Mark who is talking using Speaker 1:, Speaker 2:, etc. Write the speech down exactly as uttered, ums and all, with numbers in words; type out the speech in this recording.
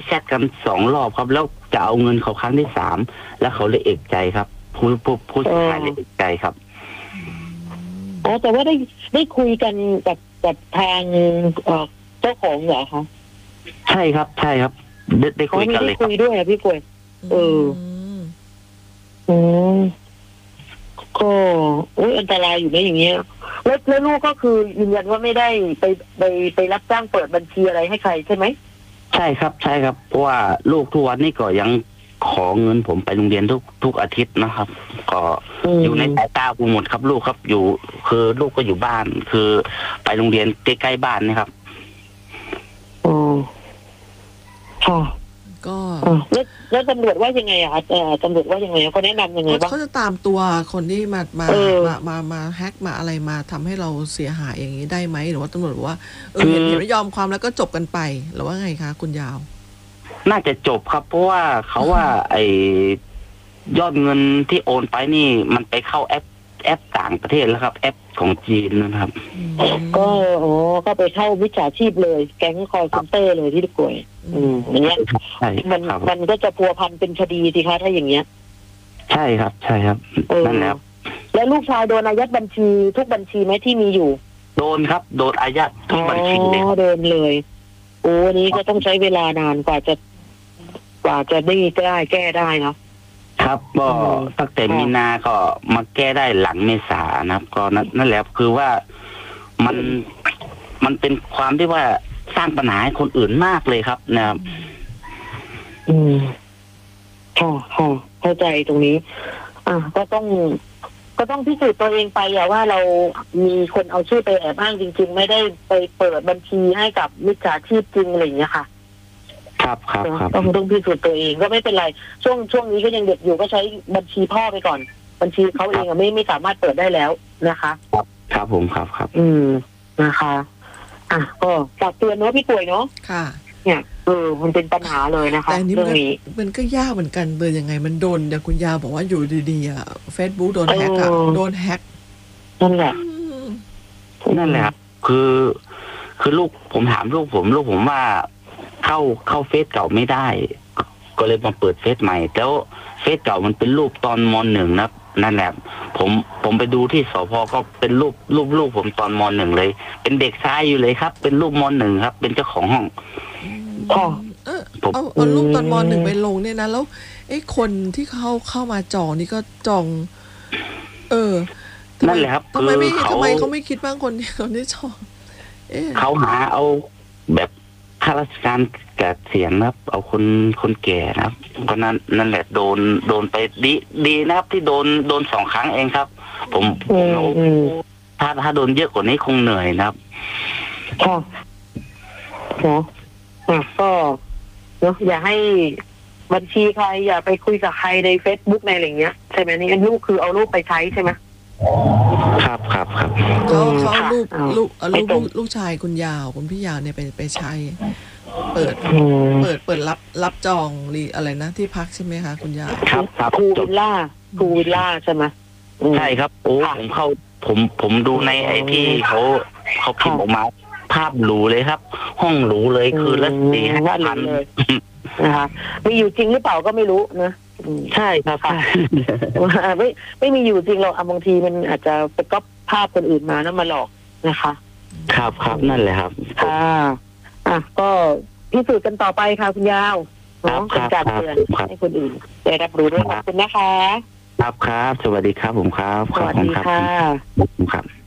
Speaker 1: ชทกันสองรอบครับแล้วจะเอาเงินเขาครั้งที่สามแล้วเขาเลยเอกใจครับผู้ผู้ผู้เสียหายเลยเอกใจครับ
Speaker 2: อ๋อแต่ว่าได้ได้คุยกันกับกับทางเจ้าของเหรอคะ
Speaker 1: ใช่ครับใช่ครับได้ได้คุยกันเลยครับ
Speaker 2: คุยด้วยอะพี่กล้วยเอออืมก็อุ้ยอันตรายอยู่นะอย่างเงี้ยแล้วแล้วลูกก็คือยืนยันว่าไม่ได้ไปไปไปรับจ้างเปิดบัญชีอะไรให้ใครใช่ไหม
Speaker 1: ใช่ครับใช่ครับเพราะว่าลูกทุกวันนี้ก็ยังขอเงินผมไปโรงเรียนทุกทุกอาทิตย์นะครับก็อยู่ในสายตาผมหมดครับลูกครับอยู่คือลูกก็อยู่บ้านคือไปโรงเรียนใกล้ๆบ้านนะครับ
Speaker 2: อ๋อค่ะ
Speaker 3: ก็
Speaker 2: แล้วแล้วตำรวจว่ายังไงอะเอ่อตำรวจว่ายังไงเขาแนะนำยังไงบ้าง
Speaker 3: เขาจะตามตัวคนที่มามามามามาแฮกมาอะไรมาทำให้เราเสียหายอย่างนี้ได้ไหมหรือว่าตำรวจบอกว่าเออเห็นเห็นไม่ยอมความแล้วก็จบกันไปหรือว่าไงคะคุณยาว
Speaker 1: น่าจะจบครับเพราะว่าเขาว่าไอ้ยอดเงินที่โอนไปนี่มันไปเข้าแอปแอปต่างประเทศแล้วครับแอปของจีนนะครับ
Speaker 2: ก็อ๋อก็ไปเข้าวิชาชีพเลยแก๊งคอร์เซนเตอร์เลยที่ป่วยอืมอย่างเงี้ยมันมันก็จะพัวพันเป็นคดีสิคะถ้าอย่างเงี้ย
Speaker 1: ใช่ครับใช่ครับนั่นแล้ว
Speaker 2: แล้วลูกชายโดนอายัดบัญชีทุกบัญชีไหมที่มีอยู่
Speaker 1: โดนครับโดนอายัดทุกบัญชีเลย
Speaker 2: โดนเลยโอ้นี้ก็ต้องใช้เวลานานกว่าจะกว่าจะได้ได้แก้ได้เนาะ
Speaker 1: ครับก็ตั้งแต่มีนาก็มาแก้ได้หลังเมษานะครับก็นั่นแหละคือว่ามันมันเป็นความที่ว่าสร้างปัญหาให้คนอื่นมากเลยครับนะครับ
Speaker 2: อืมค่ะค่ะเข้าใจตรงนี้อ่ะก็ต้องก็ต้องพิสูจน์ตัวเองไปอะว่าเรามีคนเอาชื่อไปแอบอ้างจริงๆไม่ได้ไปเปิดบัญชีให้กับมิจฉาชีพจริงอะไรอย่างเงี้ยค่ะ
Speaker 1: ครับครับครับ
Speaker 2: ต้องต้องพิสูจน์ตัวเองก็ไม่เป็นไรช่วงช่วงนี้ก็ยังเด็กอยู่ก็ใช้บัญชีพ่อไปก่อนบัญชีเขาเองอะไม่ไม่สามารถเปิดได้แล้วนะคะ
Speaker 1: ครับครับผมครับครับ
Speaker 2: อืมนะคะอ่ะก็ฝากเตือนเนาะพี่ป่วยเนาะ
Speaker 3: ค่ะ
Speaker 2: เนี่ยเออมันเป็นปัญหาเลยนะคะเรื่องนี้
Speaker 3: มันก็ยากเหมือนกันเบอร์ยังไงมันโดนอย่างคุณยาบอกว่าอยู่ดีๆอ่ะ Facebook โดนแฮกอ่ะโดนแฮก
Speaker 2: นั่นแหละ
Speaker 1: นั่นแหละครับคือคือลูกผมถามลูกผมลูกผมว่าเข้าเข้าเฟซเก่าไม่ได้ก็เลยมาเปิดเฟซใหม่แล้วเฟซเก่ามันเป็นรูปตอนม.หนึ่งนะนั่นแหละผมผมไปดูที่สพก็เป็นรูปรูปลูกผมตอนม.หนึ่งเลยเป็นเด็กชายอยู่เลยครับเป็นรูปม.หนึ่งครับเป็นเจ้าของห้อง
Speaker 2: อ๋อ
Speaker 3: เออเอาเอารูปตอนม.หนึ่งไปลงเนี่ยนะแล้วไอ้คนที่เขาเข้ามาจองนี่ก็จองเออ
Speaker 1: นั่นแหละครับ
Speaker 3: ทำไมไม่ทำไมเขาไม่คิดบ้างคนที่คนที่จอง
Speaker 1: เขาหาเอาแบบข้าราชการเกษียณนะครับเอาคนคนแก่นะครับเพราะนั้นนั่นแหละโดนโดนไปดีดีนะครับที่โดนโดนสองครั้งเองครับผมถ้าถ้าโดนเยอะกว่านี้คงเหนื่อยนะครับ
Speaker 2: ค่ะเนาะก็เนาะอย่าให้บัญชีใครอย่าไปคุยกับใครใน Facebook ในอะไรเงี้ยใช่ไหมนี่ลูกคือเอาลูกไปใช้ใช่ไหม
Speaker 1: ครับครับครับ
Speaker 3: เขาเขาลูกลูกลูกลูกชายคุณยาวคุณพี่ยาวเนี่ยไปไปใช้เปิดเปิดเปิดรับรับจองรีอะไรนะที่พักใช่ไหมคะคุณยาว
Speaker 1: ครับครับ
Speaker 2: คูวิลล่าคูวิลล่าใช่ไหม
Speaker 1: ใช่ครับโอ้ผมเข้าผมผมดูในไอที่เขาเขาพิมพ์ออกมาภาพหรูเลยครับห้องหรูเลยคือละสี่ห้าพัน
Speaker 2: เลยนะคะมีอยู่จริงหรือเปล่าก็ไม่รู้นะ
Speaker 1: ใช่ครับ
Speaker 2: ไม่ไม่มีอยู่จริงหรอกบางทีมันอาจจะไปก๊อปภาพคนอื่นมาแล้วมาหลอกนะคะ
Speaker 1: ครับครับนั่นแหละครับ
Speaker 2: ค่ะอ่ะก็พิสูจน์กันต่อไปค่ะคุณยาวเนาะเป็นการเตือนให้คนอื่นได้รับรู้ด้วยขอบคุณนะคะ
Speaker 1: ครับครับสวัสดีครับผมครับ
Speaker 2: สวัสดีค่ะ
Speaker 1: ครับ